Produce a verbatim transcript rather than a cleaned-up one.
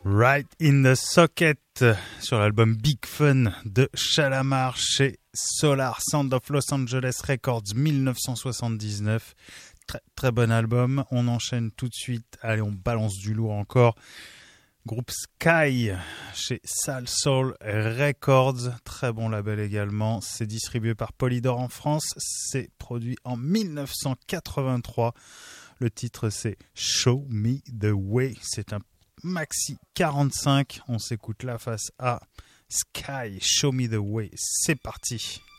Right in the Socket sur l'album Big Fun de Shalamar chez Solar Sound of Los Angeles Records mille neuf cent soixante-dix-neuf. Très très bon album. On enchaîne tout de suite. Allez, on balance du lourd encore. Groupe Sky chez Sal Soul Records, très bon label également. C'est distribué par Polydor en France. C'est produit en mille neuf cent quatre-vingt-trois. Le titre c'est Show Me the Way. C'est un maxi quarante-cinq. On s'écoute la face A. Sky, Show Me the Way. C'est parti.